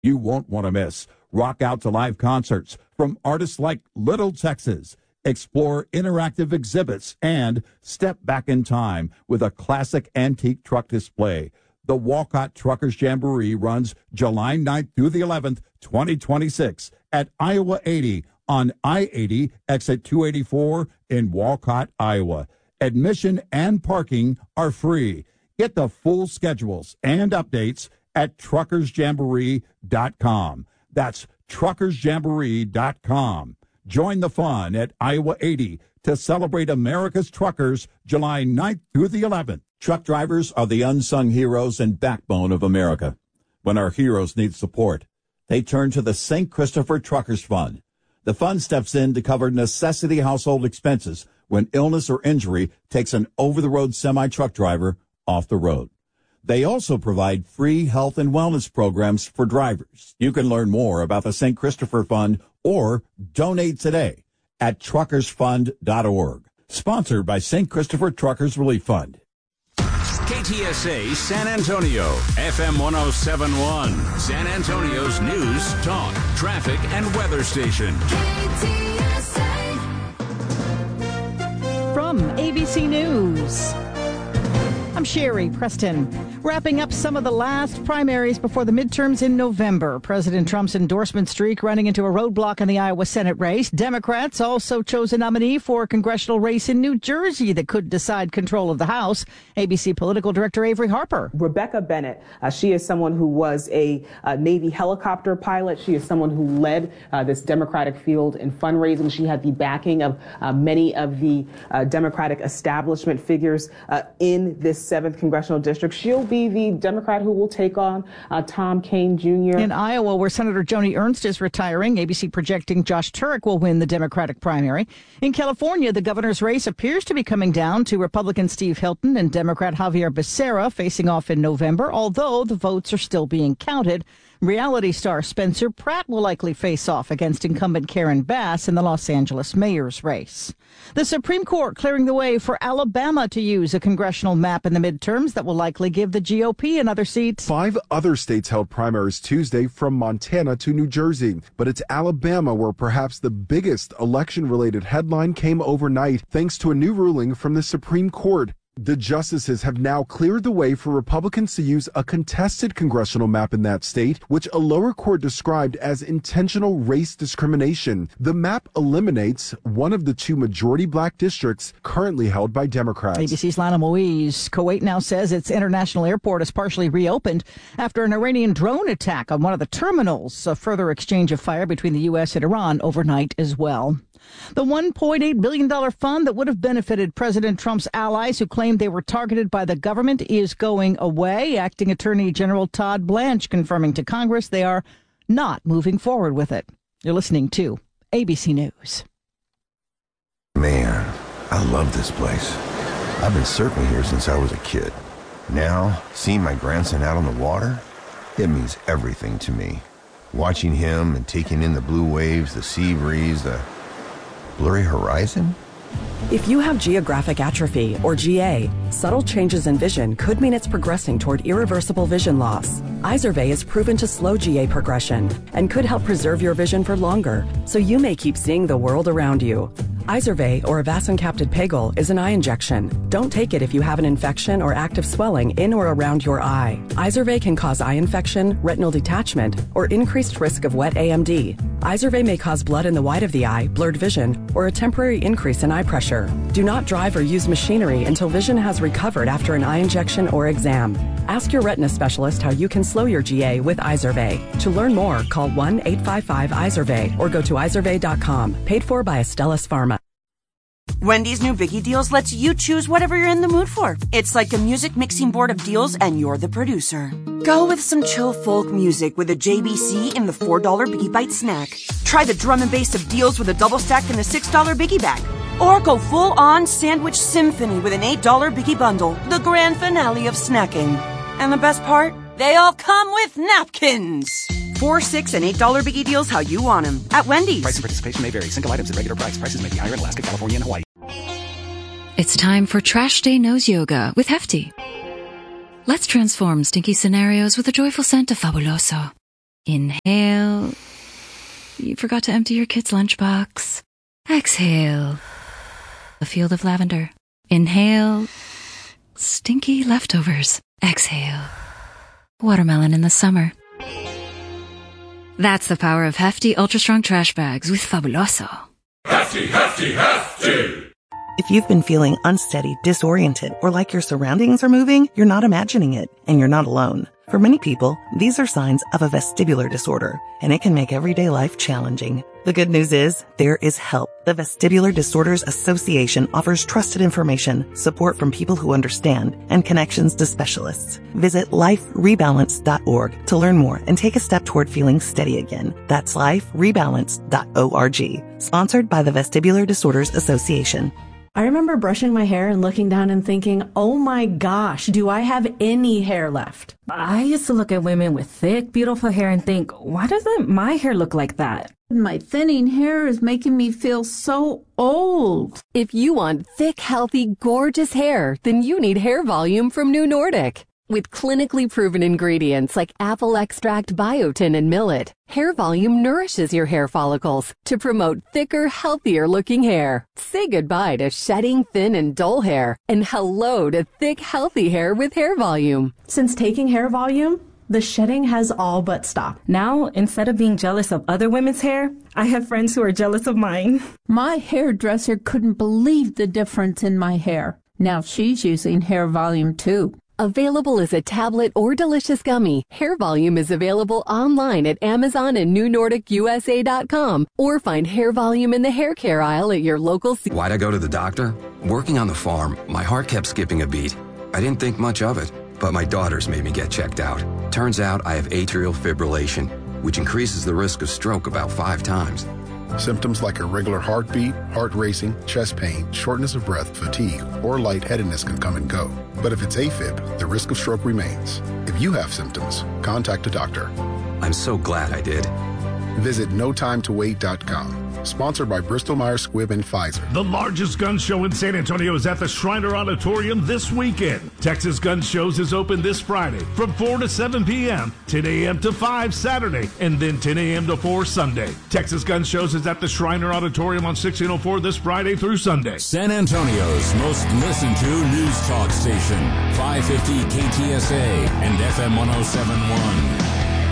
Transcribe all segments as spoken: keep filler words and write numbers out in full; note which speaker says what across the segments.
Speaker 1: you won't want to miss. Rock out to live concerts from artists like Little Texas. Explore interactive exhibits and step back in time with a classic antique truck display. The Walcott Truckers Jamboree runs July ninth through the eleventh, twenty twenty-six at Iowa eighty on I eighty, exit two eighty-four in Walcott, Iowa. Admission and parking are free. Get the full schedules and updates at truckers jamboree dot com. That's truckers jamboree dot com. Join the fun at Iowa eighty to celebrate America's truckers July ninth through the eleventh. Truck drivers are the unsung heroes and backbone of America. When our heroes need support, they turn to the Saint Christopher Truckers Fund. The fund steps in to cover necessity household expenses when illness or injury takes an over-the-road semi-truck driver off the road. They also provide free health and wellness programs for drivers. You can learn more about the Saint Christopher Fund or donate today at truckers fund dot org. Sponsored by Saint Christopher Truckers Relief Fund.
Speaker 2: K T S A San Antonio, F M one oh seven point one, San Antonio's news, talk, traffic, and weather station.
Speaker 3: K T S A.
Speaker 4: From A B C News, I'm Sherry Preston. Wrapping up some of the last primaries before the midterms in November. President Trump's endorsement streak running into a roadblock in the Iowa Senate race. Democrats also chose a nominee for a congressional race in New Jersey that could decide control of the House. A B C political director Avery Harper.
Speaker 5: Rebecca Bennett, uh, she is someone who was a uh, Navy helicopter pilot. She is someone who led uh, this Democratic field in fundraising. She had the backing of uh, many of the uh, Democratic establishment figures uh, in this seventh congressional district. She'll be the Democrat who will take on uh, Tom Kean Junior
Speaker 4: In Iowa, where Senator Joni Ernst is retiring, A B C projecting Josh Turek will win the Democratic primary. In California, the governor's race appears to be coming down to Republican Steve Hilton and Democrat Javier Becerra facing off in November, although the votes are still being counted. Reality star Spencer Pratt will likely face off against incumbent Karen Bass in the Los Angeles mayor's race. The Supreme Court clearing the way for Alabama to use a congressional map in the midterms that will likely give the G O P another seat.
Speaker 6: Five other states held primaries Tuesday, from Montana to New Jersey. But it's Alabama where perhaps the biggest election-related headline came overnight thanks to a new ruling from the Supreme Court. The justices have now cleared the way for Republicans to use a contested congressional map in that state, which a lower court described as intentional race discrimination. The map eliminates one of the two majority black districts currently held by Democrats.
Speaker 4: A B C's Lana Moise. Kuwait now says its international airport is partially reopened after an Iranian drone attack on one of the terminals. A further exchange of fire between the U S and Iran overnight as well. The one point eight billion dollars fund that would have benefited President Trump's allies who claimed they were targeted by the government is going away. Acting Attorney General Todd Blanche confirming to Congress they are not moving forward with it. You're listening to A B C News.
Speaker 7: Man, I love this place. I've been surfing here since I was a kid. Now, seeing my grandson out on the water, it means everything to me. Watching him and taking in the blue waves, the sea breeze, the blurry horizon?
Speaker 8: If you have geographic atrophy, or G A, subtle changes in vision could mean it's progressing toward irreversible vision loss. Izervay is proven to slow G A progression and could help preserve your vision for longer, so you may keep seeing the world around you. Izervay, or avacincaptad pegol, is an eye injection. Don't take it if you have an infection or active swelling in or around your eye. Izervay can cause eye infection, retinal detachment, or increased risk of wet A M D. Izervay may cause blood in the white of the eye, blurred vision, or a temporary increase in eye pressure. Do not drive or use machinery until vision has recovered after an eye injection or exam. Ask your retina specialist how you can slow your G A with Izervay. To learn more, call one eight five five Izervay or go to izervay dot com. Paid for by Astellas Pharma.
Speaker 9: Wendy's new Biggie Deals lets you choose whatever you're in the mood for. It's like a music mixing board of deals and you're the producer. Go with some chill folk music with a J B C in the four dollar Biggie Bite snack. Try the drum and bass of deals with a double stack in the six dollar Biggie Bag. Or go full-on sandwich symphony with an eight dollar Biggie Bundle, the grand finale of snacking. And the best part? They all come with napkins. Four, six, and eight dollar Biggie Deals how you want them at Wendy's.
Speaker 10: Price and participation may vary. Single items at regular price. Prices may be higher in Alaska, California, and Hawaii.
Speaker 11: It's time for Trash Day Nose Yoga with Hefty. Let's transform stinky scenarios with a joyful scent of Fabuloso. Inhale. You forgot to empty your kid's lunchbox. Exhale. A field of lavender. Inhale. Stinky leftovers. Exhale. Watermelon in the summer. That's the power of hefty, ultra-strong trash bags with Fabuloso.
Speaker 12: Hefty, hefty, hefty!
Speaker 13: If you've been feeling unsteady, disoriented, or like your surroundings are moving, you're not imagining it, and you're not alone. For many people, these are signs of a vestibular disorder, and it can make everyday life challenging. The good news is, there is help. The Vestibular Disorders Association offers trusted information, support from people who understand, and connections to specialists. Visit life rebalance dot org to learn more and take a step toward feeling steady again. That's life rebalance dot org. Sponsored by the Vestibular Disorders Association.
Speaker 14: I remember brushing my hair and looking down and thinking, oh my gosh, do I have any hair left?
Speaker 15: I used to look at women with thick, beautiful hair and think, why doesn't my hair look like that?
Speaker 16: My thinning hair is making me feel so old.
Speaker 17: If you want thick, healthy, gorgeous hair, then you need Hair Volume from New Nordic. With clinically proven ingredients like apple extract, biotin, and millet, Hair Volume nourishes your hair follicles to promote thicker, healthier-looking hair. Say goodbye to shedding, thin, and dull hair, and hello to thick, healthy hair with Hair Volume.
Speaker 14: Since taking Hair Volume, the shedding has all but stopped.
Speaker 15: Now, instead of being jealous of other women's hair, I have friends who are jealous of mine.
Speaker 16: My hairdresser couldn't believe the difference in my hair. Now she's using Hair Volume too.
Speaker 17: Available as a tablet or delicious gummy, Hair Volume is available online at Amazon and New Nordic U S A dot com, or find Hair Volume in the hair care aisle at your local... C-
Speaker 18: Why'd I go to the doctor? Working on the farm, my heart kept skipping a beat. I didn't think much of it, but my daughters made me get checked out. Turns out I have atrial fibrillation, which increases the risk of stroke about five times.
Speaker 19: Symptoms like irregular heartbeat, heart racing, chest pain, shortness of breath, fatigue, or lightheadedness can come and go. But if it's AFib, the risk of stroke remains. If you have symptoms, contact a doctor.
Speaker 18: I'm so glad I did.
Speaker 19: Visit no time to wait dot com. Sponsored by Bristol Myers Squibb and Pfizer.
Speaker 20: The largest gun show in San Antonio is at the Shriner Auditorium this weekend. Texas Gun Shows is open this Friday from four to seven p.m., ten a.m. to five Saturday, and then ten a.m. to four Sunday. Texas Gun Shows is at the Shriner Auditorium on sixteen oh four this Friday through Sunday.
Speaker 2: San Antonio's most listened to news talk station, five fifty K T S A and F M one oh seven point one.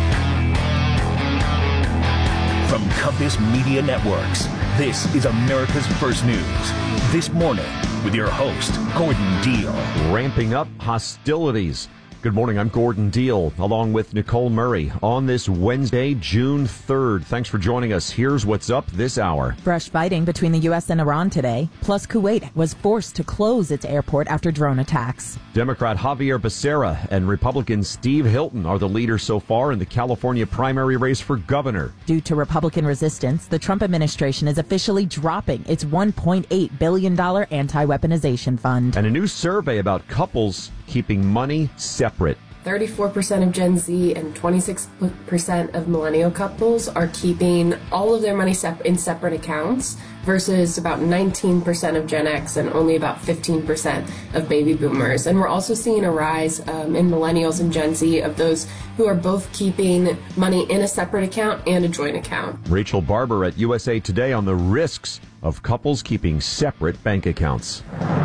Speaker 21: From Compass Media Networks, this is America's First News. This morning, with your host, Gordon Deal.
Speaker 22: Ramping up hostilities. Good morning, I'm Gordon Deal, along with Nicole Murray, on this Wednesday, June third. Thanks for joining us. Here's what's up this hour.
Speaker 23: Brush fighting between the U S and Iran today, plus Kuwait was forced to close its airport after drone attacks.
Speaker 22: Democrat Javier Becerra and Republican Steve Hilton are the leaders so far in the California primary race for governor.
Speaker 23: Due to Republican resistance, the Trump administration is officially dropping its one point eight billion dollars anti-weaponization fund.
Speaker 22: And a new survey about couples keeping money separate.
Speaker 24: thirty-four percent of Gen Z and twenty-six percent of millennial couples are keeping all of their money sep- in separate accounts versus about nineteen percent of Gen X and only about fifteen percent of baby boomers. And we're also seeing a rise um, in millennials and Gen Z of those who are both keeping money in a separate account and a joint account.
Speaker 22: Rachel Barber at U S A Today on the risks of couples keeping separate bank accounts.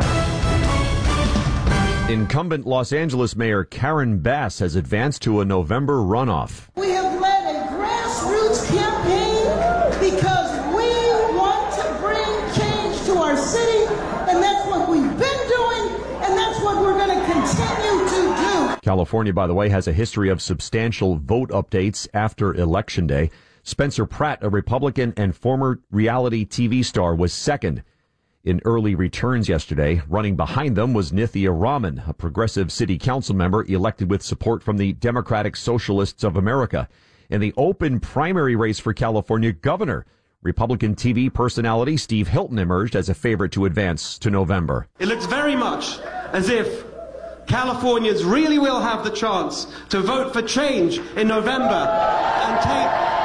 Speaker 22: Incumbent Los Angeles Mayor Karen Bass has advanced to a November runoff.
Speaker 25: We have led a grassroots campaign because we want to bring change to our city, and that's what we've been doing, and that's what we're going to continue to do.
Speaker 22: California, by the way, has a history of substantial vote updates after Election Day. Spencer Pratt, a Republican and former reality T V star, was second in early returns yesterday. Running behind them was Nithya Raman, a progressive city council member elected with support from the Democratic Socialists of America. In the open primary race for California governor, Republican T V personality Steve Hilton emerged as a favorite to advance to November.
Speaker 26: It looks very much as if Californians really will have the chance to vote for change in November and take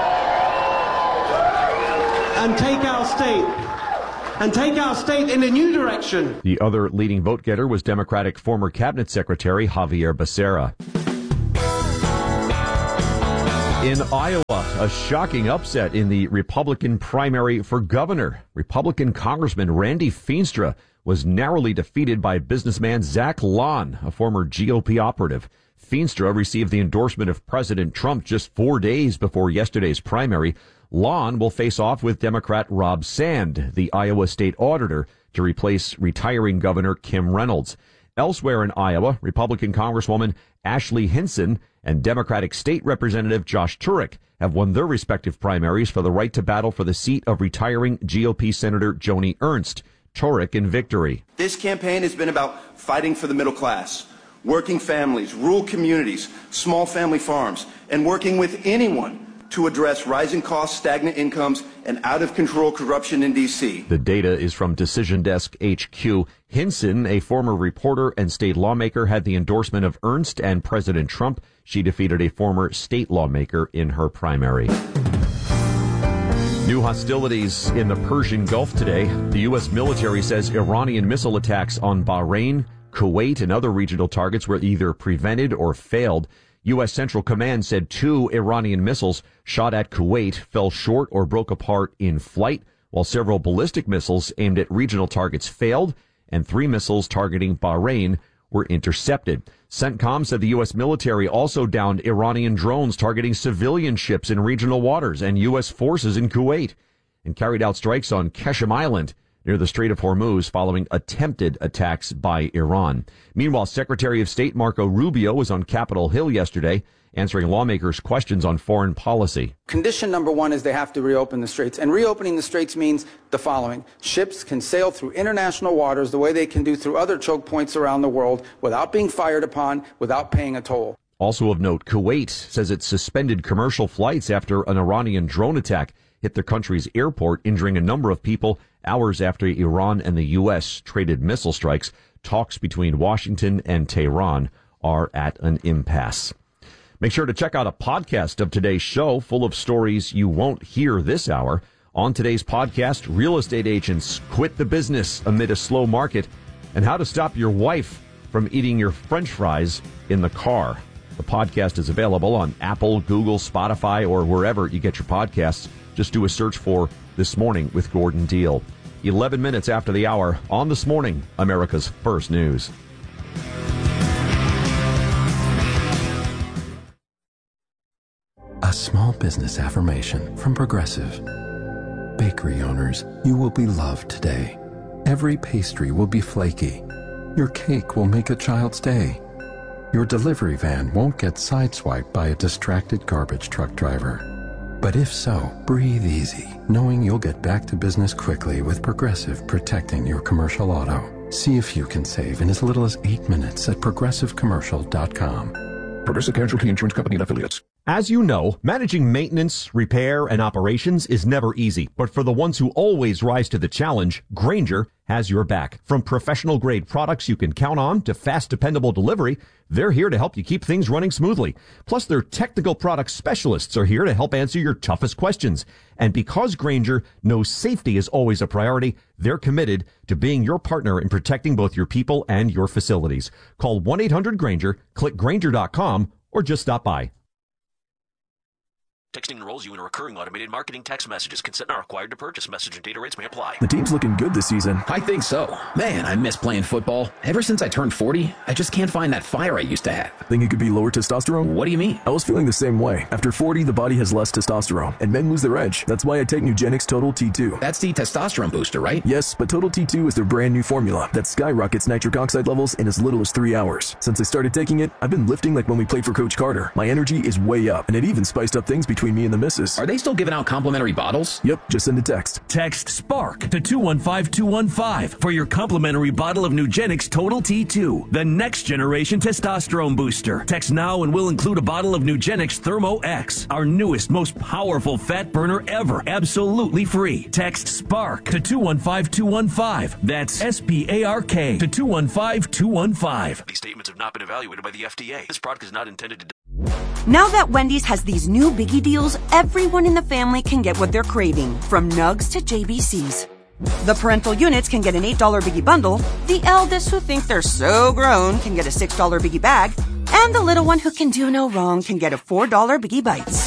Speaker 26: and take our state and take our state in a new direction.
Speaker 22: The other leading vote getter was Democratic former cabinet secretary Javier Becerra. In Iowa, a shocking upset in the Republican primary for governor. Republican Congressman Randy Feenstra was narrowly defeated by businessman Zach Lahn, a former G O P operative. Feenstra received the endorsement of President Trump just four days before yesterday's primary. Lahn will face off with Democrat Rob Sand, the Iowa state auditor, to replace retiring Governor Kim Reynolds. Elsewhere in Iowa, Republican Congresswoman Ashley Hinson and Democratic State Representative Josh Turek have won their respective primaries for the right to battle for the seat of retiring G O P Senator Joni Ernst. Turek in victory.
Speaker 1: This campaign has been about fighting for the middle class, working families, rural communities, small family farms, and working with anyone to address rising costs, stagnant incomes, and out-of-control corruption in D C.
Speaker 22: The data is from Decision Desk H Q. Hinson, a former reporter and state lawmaker, had the endorsement of Ernst and President Trump. She defeated a former state lawmaker in her primary. New hostilities in the Persian Gulf today. The U S military says Iranian missile attacks on Bahrain, Kuwait, and other regional targets were either prevented or failed. U S Central Command said two Iranian missiles shot at Kuwait fell short or broke apart in flight, while several ballistic missiles aimed at regional targets failed, and three missiles targeting Bahrain were intercepted. CENTCOM said the U S military also downed Iranian drones targeting civilian ships in regional waters and U S forces in Kuwait, and carried out strikes on Keshem Island near the Strait of Hormuz following attempted attacks by Iran. Meanwhile, Secretary of State Marco Rubio was on Capitol Hill yesterday answering lawmakers' questions on foreign policy.
Speaker 3: Condition number one is they have to reopen the straits. And reopening the straits means the following. Ships can sail through international waters the way they can do through other choke points around the world without being fired upon, without paying a toll.
Speaker 22: Also of note, Kuwait says it suspended commercial flights after an Iranian drone attack hit the country's airport, injuring a number of people hours after Iran and the U S traded missile strikes. Talks between Washington and Tehran are at an impasse. Make sure to check out a podcast of today's show full of stories you won't hear this hour. On today's podcast, real estate agents quit the business amid a slow market, and how to stop your wife from eating your French fries in the car. The podcast is available on Apple, Google, Spotify, or wherever you get your podcasts. Just do a search for This Morning with Gordon Deal. eleven minutes after the hour on This Morning, America's First News.
Speaker 4: A small business affirmation from Progressive. Bakery owners, you will be loved today. Every pastry will be flaky. Your cake will make a child's day. Your delivery van won't get sideswiped by a distracted garbage truck driver. But if so, breathe easy, knowing you'll get back to business quickly with Progressive protecting your commercial auto. See if you can save in as little as eight minutes at progressive commercial dot com.
Speaker 5: Progressive Casualty Insurance Company and Affiliates.
Speaker 22: As you know, managing maintenance, repair, and operations is never easy. But for the ones who always rise to the challenge, Grainger has your back. From professional-grade products you can count on to fast, dependable delivery, they're here to help you keep things running smoothly. Plus, their technical product specialists are here to help answer your toughest questions. And because Grainger knows safety is always a priority, they're committed to being your partner in protecting both your people and your facilities. Call one eight hundred Grainger, click Grainger dot com, or just stop by.
Speaker 6: Texting enrolls you in a recurring automated marketing text messages. Consent not required to purchase. Message and data rates may apply.
Speaker 5: The team's looking good this season.
Speaker 7: I think so. Man, I miss playing football. Ever since I turned forty, I just can't find that fire I used to have.
Speaker 5: Think it could be lower testosterone?
Speaker 7: What do you mean?
Speaker 5: I was feeling the same way. After forty, the body has less testosterone, and men lose their edge. That's why I take Nugenix Total T two.
Speaker 7: That's the testosterone booster, right?
Speaker 5: Yes, but Total T two is their brand new formula that skyrockets nitric oxide levels in as little as three hours. Since I started taking it, I've been lifting like when we played for Coach Carter. My energy is way up, and it even spiced up things between me and the missus.
Speaker 7: Are they still giving out complimentary bottles?
Speaker 5: Yep, just send a text.
Speaker 27: Text SPARK to two one five two one five for your complimentary bottle of Nugenix Total T two, the next generation testosterone booster. Text now and we'll include a bottle of Nugenix Thermo X, our newest, most powerful fat burner ever, absolutely free. Text SPARK to two one five two one five. That's S P A R K to two one five two one five.
Speaker 6: These statements have not been evaluated by the F D A. This product is not intended to...
Speaker 9: Now that Wendy's has these new biggie deals, everyone in the family can get what they're craving, from nugs to J B Cs. The parental units can get an eight dollar biggie bundle, the eldest who think they're so grown can get a six dollar biggie bag, and the little one who can do no wrong can get a four dollar biggie bites.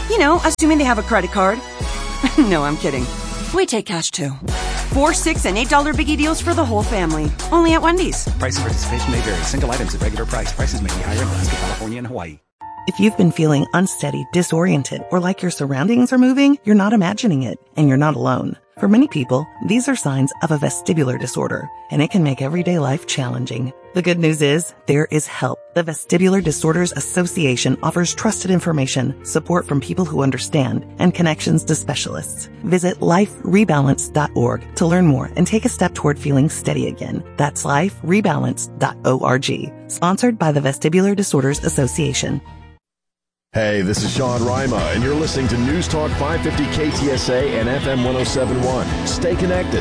Speaker 9: You know, assuming they have a credit card. No, I'm kidding. We take cash too. Four, six, and eight dollar biggie deals for the whole family. Only at Wendy's.
Speaker 8: Price and participation may vary. Single items at regular price. Prices may be higher in Alaska, California, and Hawaii.
Speaker 10: If you've been feeling unsteady, disoriented, or like your surroundings are moving, you're not imagining it, and you're not alone. For many people, these are signs of a vestibular disorder, and it can make everyday life challenging. The good news is, there is help. The Vestibular Disorders Association offers trusted information, support from people who understand, and connections to specialists. Visit life rebalance dot org to learn more and take a step toward feeling steady again. That's life rebalance dot org. Sponsored by the Vestibular Disorders Association.
Speaker 11: Hey, this is Sean Rima, and you're listening to News Talk five fifty K T S A and F M one oh seven point one. Stay connected.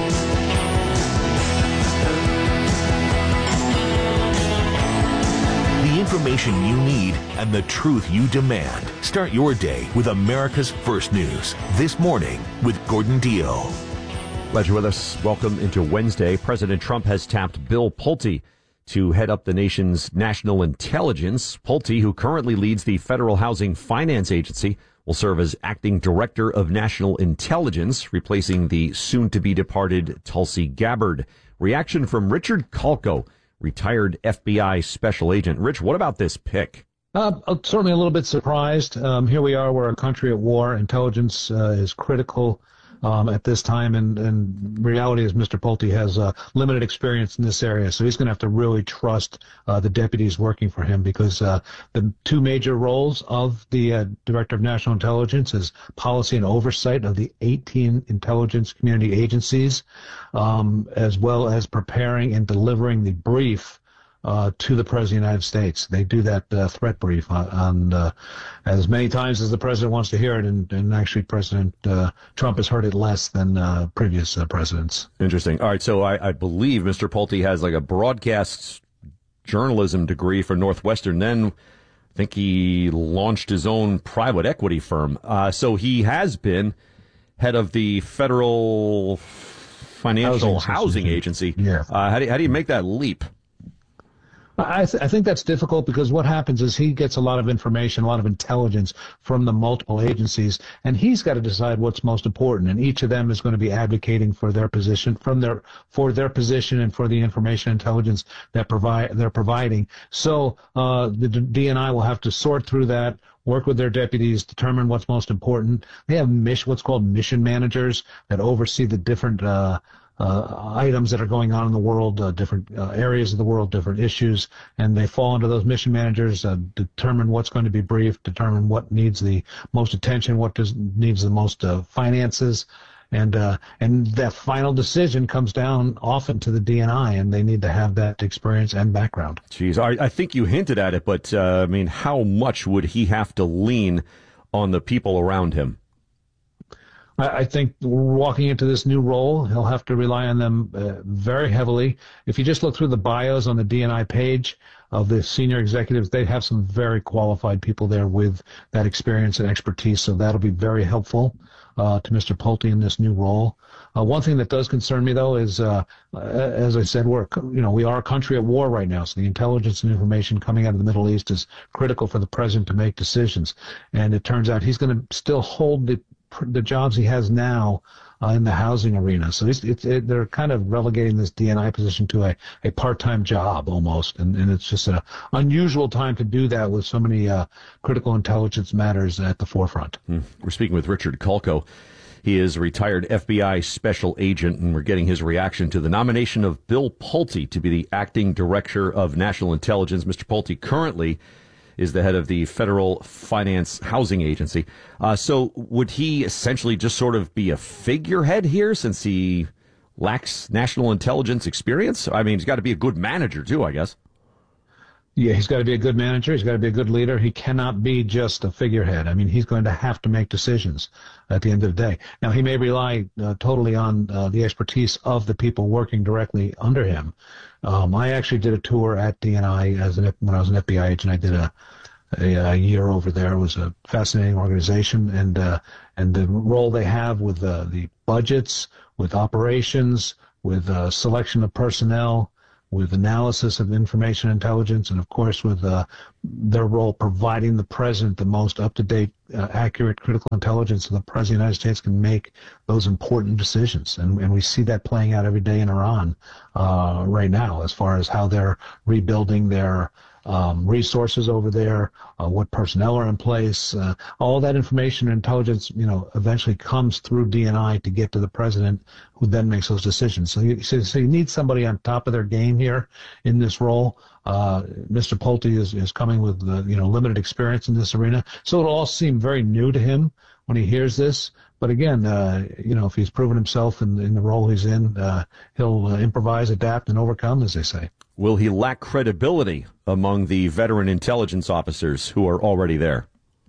Speaker 21: The information you need and the truth you demand. Start your day with America's First News. This morning with Gordon Deal.
Speaker 22: Glad you're with us. Welcome into Wednesday. President Trump has tapped Bill Pulte to head up the nation's national intelligence. Pulte, who currently leads the Federal Housing Finance Agency, will serve as acting director of national intelligence, replacing the soon-to-be departed Tulsi Gabbard. Reaction from Richard Kalko, retired F B I special agent. Rich, what about this pick?
Speaker 12: Uh, certainly a little bit surprised. Um, here we are, we're a country at war. Intelligence uh, is critical um, at this time, and, and reality is Mister Pulte has uh, limited experience in this area, so he's going to have to really trust uh, the deputies working for him, because uh, the two major roles of the uh, Director of National Intelligence is policy and oversight of the eighteen intelligence community agencies, um, as well as preparing and delivering the brief Uh, to the President of the United States. They do that uh, threat brief on, on uh, as many times as the President wants to hear it, and, and actually President uh, Trump has heard it less than uh, previous uh, presidents.
Speaker 22: Interesting. All right, so I, I believe Mister Pulte has like a broadcast journalism degree from Northwestern. Then I think he launched his own private equity firm. Uh, so he has been head of the Federal Financial Housing, Housing Agency.
Speaker 12: Yeah.
Speaker 22: Uh, how do, how do you make that leap?
Speaker 12: I, th- I think that's difficult, because what happens is he gets a lot of information, a lot of intelligence from the multiple agencies, and he's got to decide what's most important. And each of them is going to be advocating for their position, from their for their position, and for the information intelligence that provide they're providing. So uh, the D N I will have to sort through that, work with their deputies, determine what's most important. They have mission, what's called mission managers, that oversee the different Uh, Uh, items that are going on in the world, uh, different uh, areas of the world, different issues, and they fall into those mission managers, uh, determine what's going to be briefed, determine what needs the most attention, what does, needs the most uh, finances, and uh, and that final decision comes down often to the D N I, and they need to have that experience and background.
Speaker 22: Jeez, I, I think you hinted at it, but uh, I mean, how much would he have to lean on the people around him?
Speaker 12: I think walking into this new role, he'll have to rely on them uh, very heavily. If you just look through the bios on the D N I page of the senior executives, they have some very qualified people there with that experience and expertise, so that'll be very helpful uh, to Mister Pulte in this new role. Uh, one thing that does concern me, though, is, uh, as I said, we're, you know, we are a country at war right now, so the intelligence and information coming out of the Middle East is critical for the president to make decisions. And it turns out he's going to still hold the the jobs he has now uh, in the housing arena. So it's, it's, it, they're kind of relegating this D N I position to a, a part-time job almost, and, and it's just an unusual time to do that with so many uh, critical intelligence matters at the forefront.
Speaker 22: Mm. We're speaking with Richard Kalko. He is a retired F B I special agent, and we're getting his reaction to the nomination of Bill Pulte to be the acting director of national intelligence. Mister Pulte currently is the head of the Federal Finance Housing Agency. Uh, so would he essentially just sort of be a figurehead here, since he lacks national intelligence experience? I mean, he's got to be a good manager, too, I guess.
Speaker 12: Yeah, he's got to be a good manager. He's got to be a good leader. He cannot be just a figurehead. I mean, he's going to have to make decisions at the end of the day. Now, he may rely uh, totally on uh, the expertise of the people working directly under him. Um, I actually did a tour at D N I as an, when I was an F B I agent. I did a, a, a year over there. It was a fascinating organization, and uh, and the role they have with uh, the budgets, with operations, with uh, selection of personnel, with analysis of information intelligence, and of course with uh, their role providing the president the most up-to-date, uh, accurate, critical intelligence so the president of the United States can make those important decisions. And, and we see that playing out every day in Iran uh, right now as far as how they're rebuilding their Um, resources over there, uh, what personnel are in place, uh, all that information and intelligence, you know, eventually comes through D N I to get to the president, who then makes those decisions. So you, so, so you need somebody on top of their game here in this role. Uh, Mister Pulte is, is coming with, uh, you know, limited experience in this arena. So it'll all seem very new to him when he hears this. But again, uh, you know, if he's proven himself in, in the role he's in, uh, he'll uh, improvise, adapt, and overcome, as they say.
Speaker 22: Will he lack credibility among the veteran intelligence officers who are already there?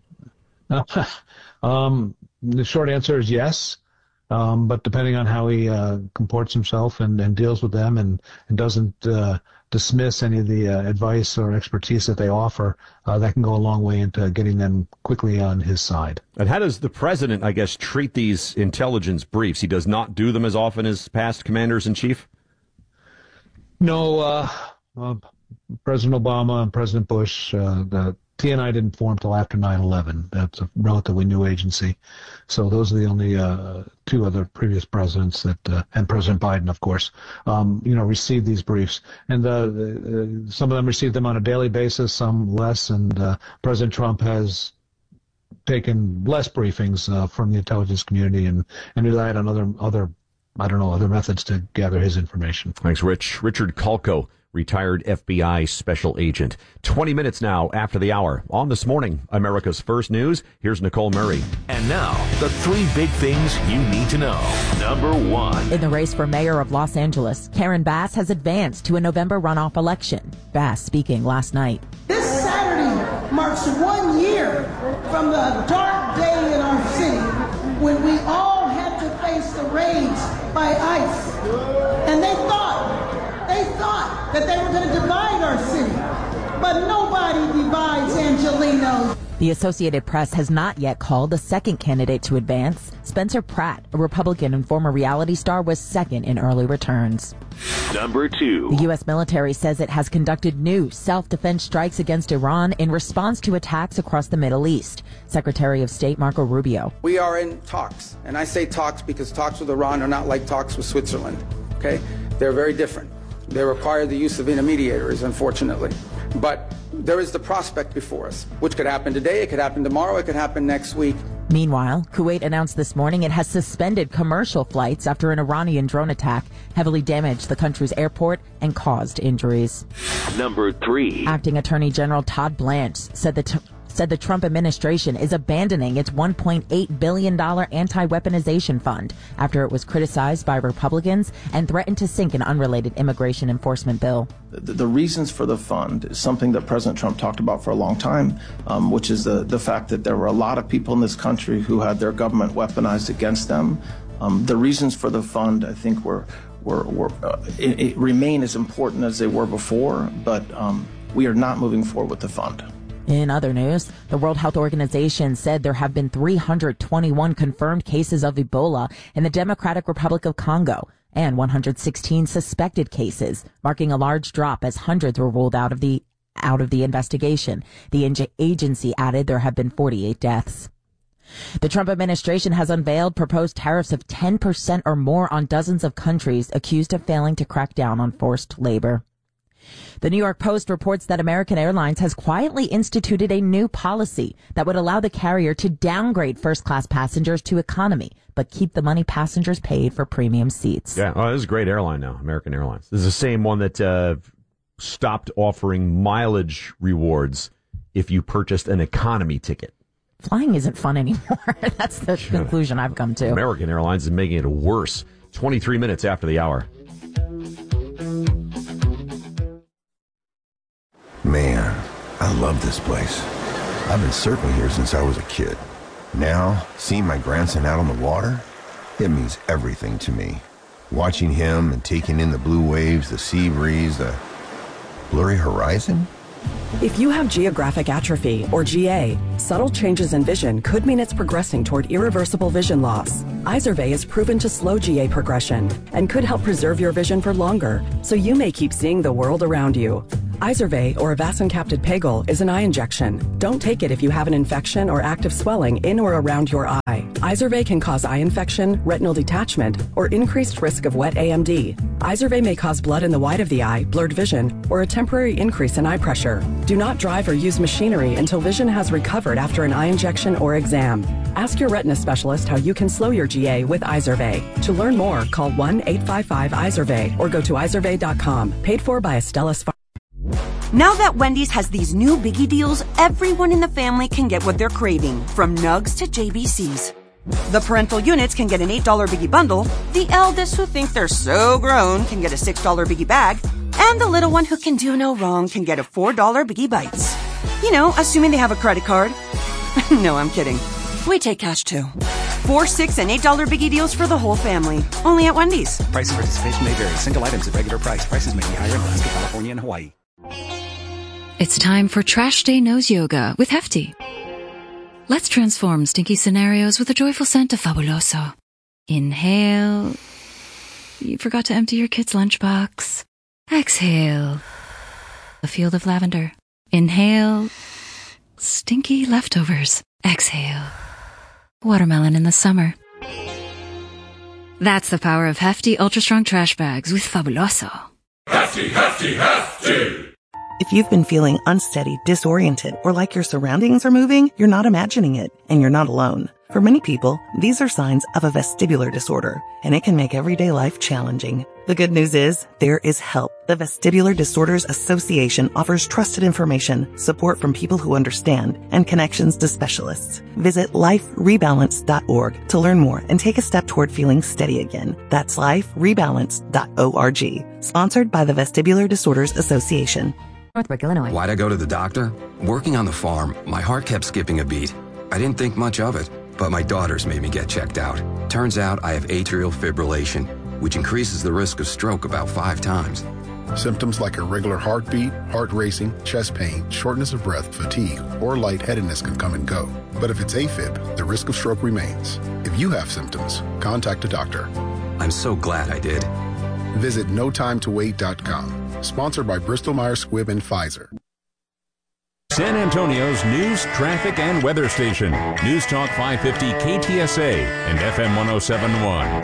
Speaker 12: um, the short answer is yes. Um, but depending on how he uh, comports himself and, and deals with them and, and doesn't uh, dismiss any of the uh, advice or expertise that they offer, uh, that can go a long way into getting them quickly on his side.
Speaker 22: And how does the president, I guess, treat these intelligence briefs? He does not do them as often as past commanders-in-chief?
Speaker 12: No, uh, uh, President Obama and President Bush, uh, the T N I didn't form till after nine eleven. That's a relatively new agency. So those are the only uh, two other previous presidents that, uh, and President Biden, of course, um, you know, received these briefs. And uh, uh, some of them received them on a daily basis, some less. And uh, President Trump has taken less briefings uh, from the intelligence community and, and relied on other other. I don't know, other methods to gather his information.
Speaker 22: Thanks, Rich. Richard Kalko, retired F B I special agent. twenty minutes now after the hour. On This Morning, America's First News, here's Nicole Murray.
Speaker 21: And now, the three big things you need to know. Number one.
Speaker 23: In the race for mayor of Los Angeles, Karen Bass has advanced to a November runoff election. Bass speaking last night.
Speaker 25: This Saturday marks one year from the dark day in our city when we all had to face the raids by ICE. And they thought, they thought that they were going to divide our city. But nobody divides Angelino.
Speaker 23: The Associated Press has not yet called a second candidate to advance. Spencer Pratt, a Republican and former reality star, was second in early returns.
Speaker 21: Number two.
Speaker 23: The U S military says it has conducted new self-defense strikes against Iran in response to attacks across the Middle East. Secretary of State Marco Rubio.
Speaker 3: We are in talks, and I say talks because talks with Iran are not like talks with Switzerland, okay? They're very different. They require the use of intermediaries, unfortunately. But there is the prospect before us, which could happen today, it could happen tomorrow, it could happen next week.
Speaker 23: Meanwhile, Kuwait announced this morning it has suspended commercial flights after an Iranian drone attack heavily damaged the country's airport and caused injuries.
Speaker 21: Number three.
Speaker 23: Acting Attorney General Todd Blanche said the, t- said the Trump administration is abandoning its one point eight billion dollars anti-weaponization fund after it was criticized by Republicans and threatened to sink an unrelated immigration enforcement bill.
Speaker 13: The, the reasons for the fund is something that President Trump talked about for a long time, um, which is the, the fact that there were a lot of people in this country who had their government weaponized against them. Um, the reasons for the fund, I think, were, were, were uh, it, it remain as important as they were before, but um, we are not moving forward with the fund.
Speaker 23: In other news, the World Health Organization said there have been three hundred twenty-one confirmed cases of Ebola in the Democratic Republic of Congo and one hundred sixteen suspected cases, marking a large drop as hundreds were ruled out of the out of the investigation. The agency added there have been forty-eight deaths. The Trump administration has unveiled proposed tariffs of ten percent or more on dozens of countries accused of failing to crack down on forced labor. The New York Post reports that American Airlines has quietly instituted a new policy that would allow the carrier to downgrade first-class passengers to economy, but keep the money passengers paid for premium seats.
Speaker 22: Yeah, oh, this is a great airline now, American Airlines. This is the same one that uh, stopped offering mileage rewards if you purchased an economy ticket.
Speaker 23: Flying isn't fun anymore. That's the Shut conclusion up. I've come to.
Speaker 22: American Airlines is making it worse. twenty-three minutes after the hour.
Speaker 14: Man, I love this place. I've been surfing here since I was a kid. Now, seeing my grandson out on the water, it means everything to me. Watching him and taking in the blue waves, the sea breeze, the blurry horizon,
Speaker 2: If you have geographic atrophy, or G A, subtle changes in vision could mean it's progressing toward irreversible vision loss. Izervay is proven to slow G A progression and could help preserve your vision for longer, so you may keep seeing the world around you. Izervay, or avacincaptad pegol, is an eye injection. Don't take it if you have an infection or active swelling in or around your eye. Izervay can cause eye infection, retinal detachment, or increased risk of wet A M D. Izervay may cause blood in the white of the eye, blurred vision, or a temporary increase in eye pressure. Do not drive or use machinery until vision has recovered after an eye injection or exam. Ask your retina specialist how you can slow your G A with Izervay. To learn more, call one eight five five Izervay or go to izervay dot com. Paid for by Astellas Pharma.
Speaker 9: Now that Wendy's has these new biggie deals, everyone in the family can get what they're craving, from nugs to J B Cs. The parental units can get an eight dollar biggie bundle, the eldest who think they're so grown can get a six dollar biggie bag, and the little one who can do no wrong can get a four dollar biggie bites. You know, assuming they have a credit card. No, I'm kidding. We take cash too. Four, six, and eight dollar biggie deals for the whole family. Only at Wendy's.
Speaker 8: Price and participation may vary. Single items at regular price. Prices may be higher in Alaska, California, and Hawaii.
Speaker 15: It's time for Trash Day Nose Yoga with Hefty. Let's transform stinky scenarios with a joyful scent of Fabuloso. Inhale. You forgot to empty your kid's lunchbox. Exhale. A field of lavender. Inhale. Stinky leftovers. Exhale. Watermelon in the summer. That's the power of Hefty Ultra Strong Trash Bags with Fabuloso.
Speaker 16: Hefty, hefty, hefty!
Speaker 10: If you've been feeling unsteady, disoriented, or like your surroundings are moving, you're not imagining it, and you're not alone. For many people, these are signs of a vestibular disorder, and it can make everyday life challenging. The good news is, there is help. The Vestibular Disorders Association offers trusted information, support from people who understand, and connections to specialists. Visit life rebalance dot org to learn more and take a step toward feeling steady again. That's life rebalance dot org. Sponsored by the Vestibular Disorders Association.
Speaker 17: Northbrook, Illinois.
Speaker 18: Why'd I go to the doctor? Working on the farm, my heart kept skipping a beat. I didn't think much of it, but my daughters made me get checked out. Turns out I have atrial fibrillation, which increases the risk of stroke about five times.
Speaker 19: Symptoms like irregular heartbeat, heart racing, chest pain, shortness of breath, fatigue, or lightheadedness can come and go. But if it's AFib, the risk of stroke remains. If you have symptoms, contact a doctor.
Speaker 18: I'm so glad I did.
Speaker 19: Visit no time to wait dot com. Sponsored by Bristol Myers Squibb and Pfizer.
Speaker 20: San Antonio's news, traffic, and weather station. News Talk five fifty K T S A and F M one oh seven point one.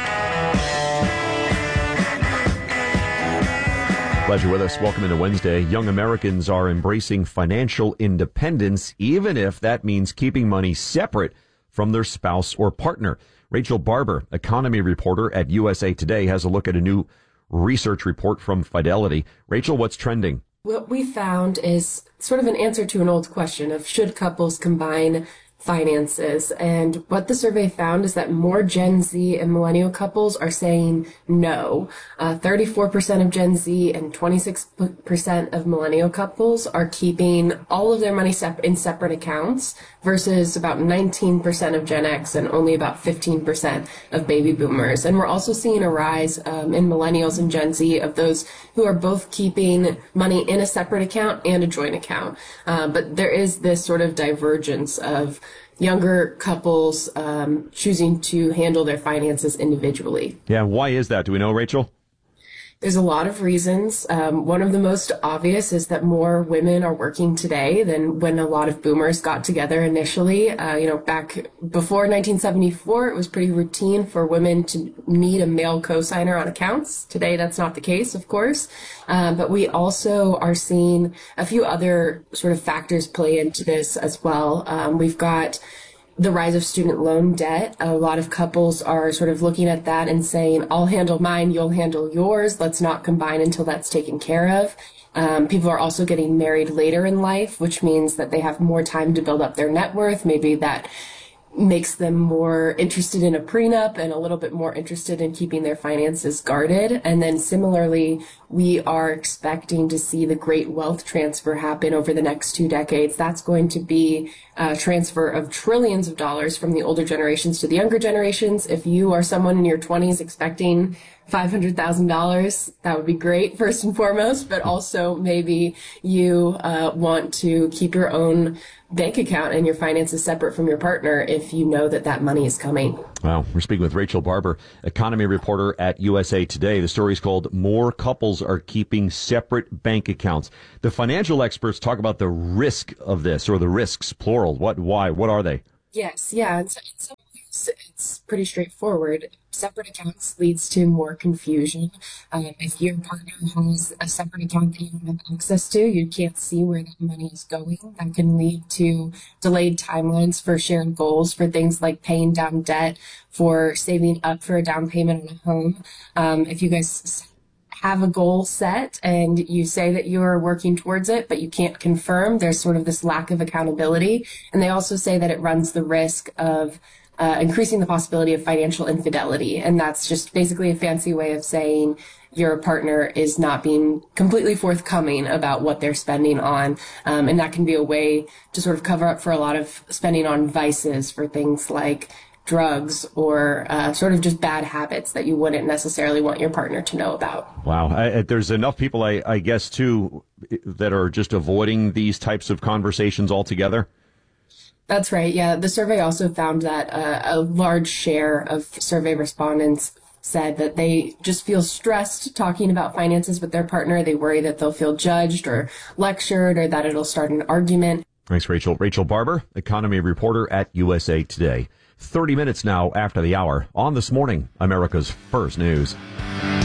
Speaker 22: Glad you're with us. Welcome into Wednesday. Young Americans are embracing financial independence, even if that means keeping money separate from their spouse or partner. Rachel Barber, economy reporter at U S A Today, has a look at a new research report from Fidelity. Rachel, what's trending?
Speaker 24: What we found is sort of an answer to an old question of should couples combine finances. And what the survey found is that more Gen Z and millennial couples are saying no. Uh, thirty-four percent of Gen Z and twenty-six percent of millennial couples are keeping all of their money sep- in separate accounts versus about nineteen percent of Gen X and only about fifteen percent of baby boomers. And we're also seeing a rise um, in millennials and Gen Z of those who are both keeping money in a separate account and a joint account. Uh, but there is this sort of divergence of younger couples um, choosing to handle their finances individually.
Speaker 22: Yeah, why is that? Do we know, Rachel?
Speaker 24: There's a lot of reasons. Um, one of the most obvious is that more women are working today than when a lot of boomers got together initially. Uh, you know, back before nineteen seventy-four, it was pretty routine for women to need a male cosigner on accounts. Today, that's not the case, of course. Um, but we also are seeing a few other sort of factors play into this as well. Um, we've got the rise of student loan debt. A lot of couples are sort of looking at that and saying, I'll handle mine, you'll handle yours. Let's not combine until that's taken care of. Um, people are also getting married later in life, which means that they have more time to build up their net worth. Maybe that makes them more interested in a prenup and a little bit more interested in keeping their finances guarded. And then similarly, we are expecting to see the great wealth transfer happen over the next two decades. That's going to be a transfer of trillions of dollars from the older generations to the younger generations. If you are someone in your twenties expecting five hundred thousand dollars, that would be great, first and foremost, but also maybe you uh, want to keep your own bank account and your finances separate from your partner if you know that that money is coming.
Speaker 22: Wow. We're speaking with Rachel Barber, economy reporter at U S A Today. The story is called More Couples Are Keeping Separate Bank Accounts. The financial experts talk about the risk of this, or the risks, plural. What, why, what are they?
Speaker 24: Yes, yeah, it's, it's, it's pretty straightforward. Separate accounts leads to more confusion. Um, if your partner has a separate account that you don't have access to, you can't see where that money is going. That can lead to delayed timelines for shared goals, for things like paying down debt, for saving up for a down payment on a home. Um, if you guys have a goal set and you say that you are working towards it, but you can't confirm, there's sort of this lack of accountability. And they also say that it runs the risk of Uh, increasing the possibility of financial infidelity. And that's just basically a fancy way of saying your partner is not being completely forthcoming about what they're spending on. Um, and that can be a way to sort of cover up for a lot of spending on vices, for things like drugs or uh, sort of just bad habits that you wouldn't necessarily want your partner to know about.
Speaker 22: Wow. I, there's enough people, I, I guess, too, that are just avoiding these types of conversations altogether.
Speaker 24: That's right. Yeah. The survey also found that uh, a large share of survey respondents said that they just feel stressed talking about finances with their partner. They worry that they'll feel judged or lectured, or that it'll start an argument.
Speaker 22: Thanks, Rachel. Rachel Barber, economy reporter at U S A Today. thirty minutes now after the hour on This Morning, America's First News.